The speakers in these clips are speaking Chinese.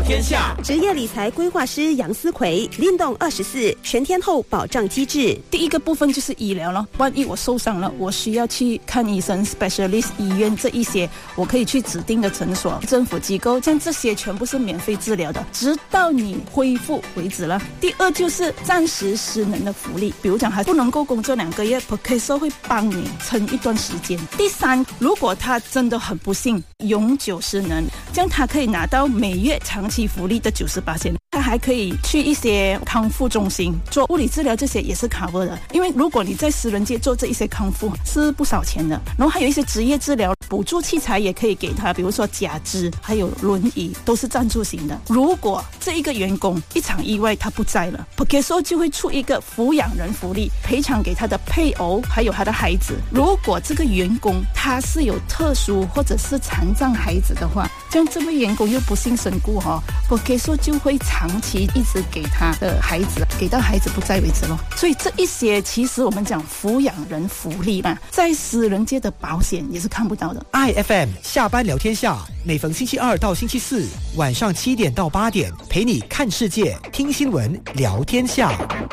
天下。 职业理财规划师杨思奎，运动24全天候保障机制。 第一个部分就是医疗了，万一我受伤了，我需要去看医生 specialist 医院，这一些我可以去指定的诊所、政府机构，像这些全部是免费治疗的，直到你恢复为止了。第二就是暂时失能的福利，比如讲还不能够工作2个月 Pokesol 会帮你撑一段时间。第三，如果他真的很不幸永久失能，这样他可以拿到每月长期福利的90%，他还可以去一些康复中心做物理治疗，这些也是 cover 的。因为如果你在私人界做这一些康复是不少钱的，然后还有一些职业治疗补助器材也可以给他，比如说假肢还有轮椅都是赞助型的。如果这一个员工一场意外他不在了， Pokesol 就会出一个抚养人福利，赔偿给他的配偶还有他的孩子。如果这个员工他是有特殊或者是残障孩子的话，这样这位员工又不幸身故Pokesol 就会长期一直给他的孩子，给到孩子不在为止咯。所以这一些其实我们讲抚养人福利嘛，在私人界的保险也是看不到的。 IFM 下班聊天下，每逢星期2到星期4晚上7点到8点，陪你看世界、听新闻、聊天下。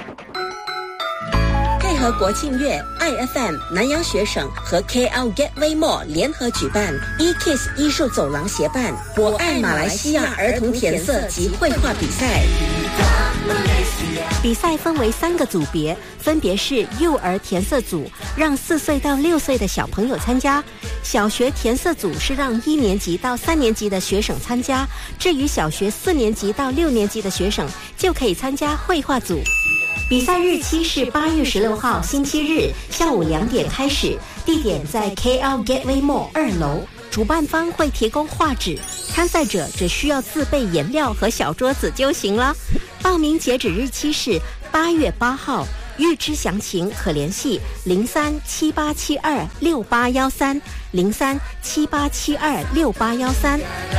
配合国庆月 ，IFM 南洋学省和 KL Gateway Mall 联合举办 eKids 艺术走廊协办我爱马来西亚儿童填色及绘画比赛。 比赛分为3个组别，分别是幼儿填色组，让4岁到6岁的小朋友参加；小学填色组是让1年级到3年级的学生参加；至于小学4年级到6年级的学生，就可以参加绘画组。比赛日期是8月16号星期日下午2点开始，地点在 KL Gateway Mall 2楼。主办方会提供画纸，参赛者只需要自备颜料和小桌子就行了。报名截止日期是8月8号，预知详情可联系0378726813 0378726813。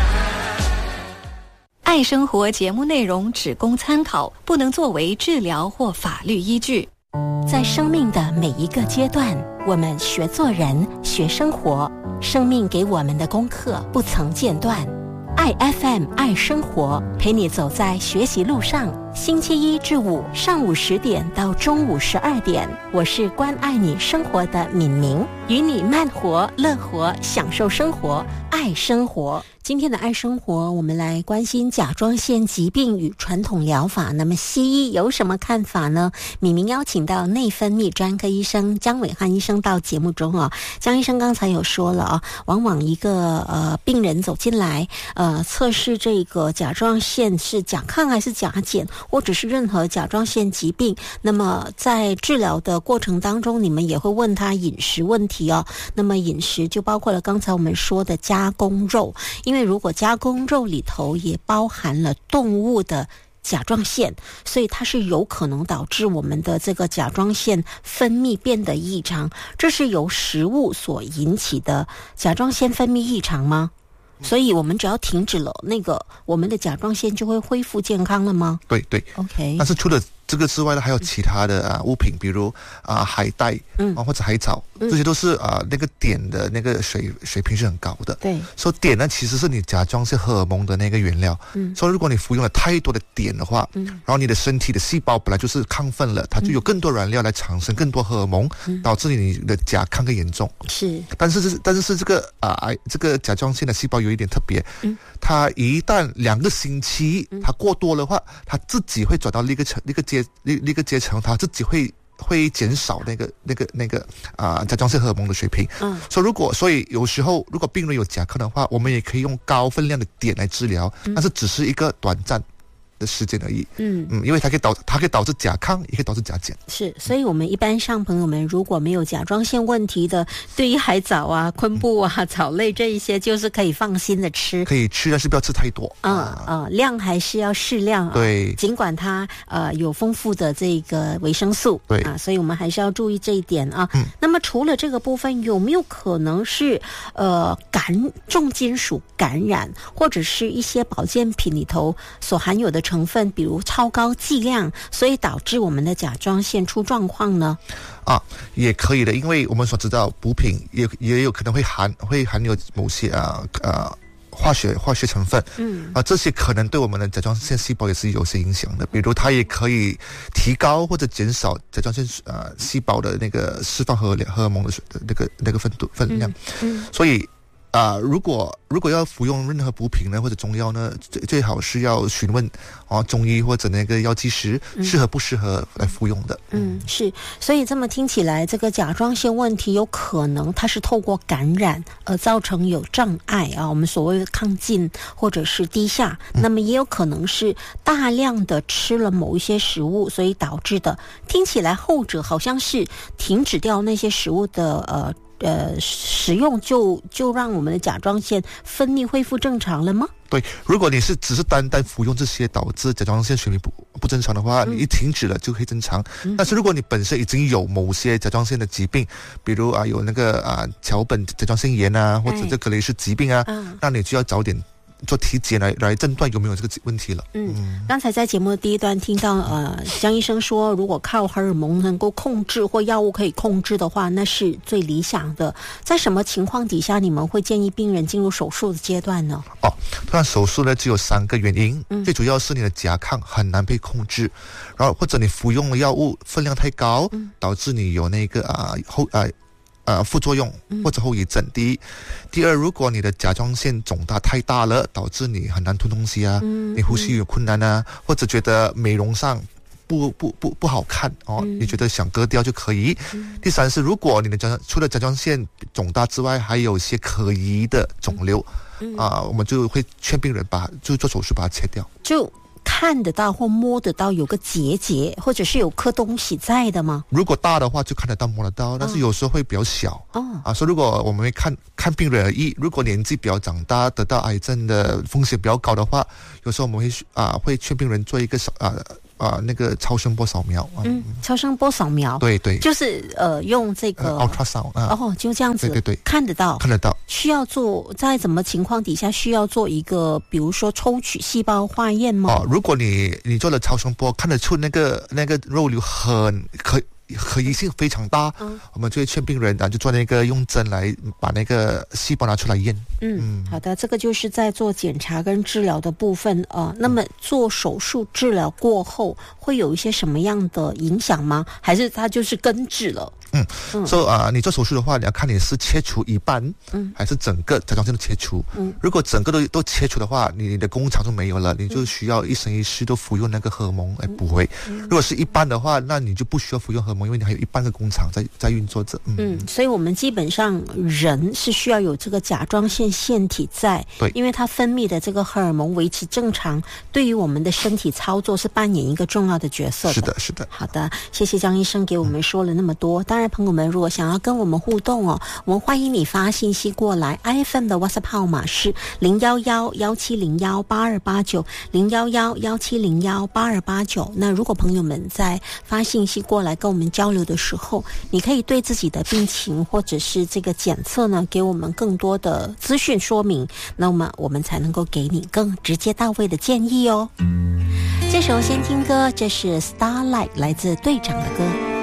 爱生活节目内容只供参考，不能作为治疗或法律依据。 在生命的每一个阶段，我们学做人，学生活，生命给我们的功课不曾间断。爱 FM 爱生活，陪你走在学习路上。星期1至5上午10点到中午12点，我是关爱你生活的敏明，与你慢活、乐活，享受生活，爱生活。今天的爱生活，我们来关心甲状腺疾病与传统疗法。那么西医有什么看法呢？敏明邀请到内分泌专科医生江伟汉医生到节目中江医生刚才有说了往往一个病人走进来测试这个甲状腺是甲亢还是甲减，或者是任何甲状腺疾病，那么在治疗的过程当中，你们也会问他饮食问题那么饮食就包括了刚才我们说的加工肉，因为如果加工肉里头也包含了动物的甲状腺，所以它是有可能导致我们的这个甲状腺分泌变得异常。这是由食物所引起的甲状腺分泌异常吗？所以我们只要停止了那个，我们的甲状腺就会恢复健康了吗？ 对对 ，OK。 但是除了这个之外呢，还有其他的物品，比如海带或者海草，这些都是那个碘的那个水平是很高的。 对， 所以碘呢其实是你甲状腺荷尔蒙的那个原料。所以如果你服用了太多的碘的话，然后你的身体的细胞本来就是亢奋了，它就有更多燃料来产生更多荷尔蒙，导致你的甲亢更严重。 是， 但是这个这个甲状腺的细胞有一点特别，它一旦2个星期它过多的话，它自己会转到那个阶层，它自己会减少那个甲状腺荷尔蒙的水平。所以有时候如果病人有甲亢的话，我们也可以用高分量的碘来治疗，但是只是一个短暂的时间而已。因为它可以导致甲亢，也可以导致甲减。 是，所以我们一般上朋友们如果没有甲状腺问题的，对于海藻昆布草类这一些就是可以放心的吃， 可以吃，但是不要吃太多。 量还是要适量。 对， 尽管它有丰富的这个维生素。 对所以我们还是要注意这一点那么除了这个部分，有没有可能是重金属感染，或者是一些保健品里头所含有的成分，比如超高剂量，所以导致我们的甲状腺出状况呢？ 也可以的，因为我们所知道补品也有可能会含有某些化学成分，这些可能对我们的甲状腺细胞也是有些影响的。比如它也可以提高或者减少甲状腺细胞的那个释放荷尔蒙的那个分量。所以如果要服用任何补品呢或者中药呢，最好是要询问中医或者那个药剂师适合不适合来服用的。 是，所以这么听起来，这个甲状腺问题有可能它是透过感染而造成有障碍我们所谓的亢进或者是低下，那么也有可能是大量的吃了某一些食物所以导致的。听起来后者好像是停止掉那些食物的使用就让我们的甲状腺分泌恢复正常了吗？ 对，如果你只是单单服用这些导致甲状腺循环不正常的话，你一停止了就可以正常。但是如果你本身已经有某些甲状腺的疾病，比如有那个桥本甲状腺炎或者这格雷氏疾病那你就要早点做体检来诊断有没有这个问题了。 刚才在节目的第一段听到江医生说，如果靠荷尔蒙能够控制或药物可以控制的话，那是最理想的。在什么情况底下你们会建议病人进入手术的阶段呢？ 通常手术呢只有3个原因，最主要是你的甲亢很难被控制，然后或者你服用的药物分量太高，导致你有那个副作用或者后遗症。第二，如果你的甲状腺肿大太大了，导致你很难吞东西你呼吸有困难或者觉得美容上不好看你觉得想割掉就可以。第三是，如果你的除了甲状腺肿大之外，还有一些可疑的肿瘤我们就会劝病人就做手术把它切掉。就看得到或摸得到有个结或者是有颗东西在的吗？ 如果大的话就看得到摸得到，但是有时候会比较小所以如果我们会看病人而异，如果年纪比较长大得到癌症的风险比较高的话，有时候我们会劝病人做一个那个超声波扫描。 超声波扫描， 对， 就是用这个 ultrasound 就这样子， 对， 看得到。需要做在什么情况底下需要做一个比如说抽取细胞化验吗？ 如果你做了超声波看得出那个肉瘤可疑性非常大，我们就会劝病人就做那个用针来把那个细胞拿出来验。 好的，这个就是在做检查跟治疗的部分那么做手术治疗过后会有一些什么样的影响吗？还是它就是根治了？ 你做手术的话，你要看你是切除一半还是整个甲状腺都切除。如果整个都切除的话，你的工厂就没有了，你就需要一生一世都服用那个荷尔蒙来补回。如果是一半的话，那你就不需要服用荷尔蒙，因为你还有一半个工厂在运作着。 所以我们基本上人是需要有这个甲状腺腺体在， 对， 因为它分泌的这个荷尔蒙维持正常，对于我们的身体操作是扮演一个重要的角色的。 是的。 好的，谢谢江医生给我们说了那么多。当然朋友们如果想要跟我们互动我们欢迎你发信息过来。 IFM 的 WhatsApp 号码是011-1701-8289 011-1701-8289。那如果朋友们在发信息过来跟我们交流的时候，你可以对自己的病情或者是这个检测呢给我们更多的资讯说明，那么我们才能够给你更直接到位的建议这首先听歌，这是 Starlight 来自队长的歌。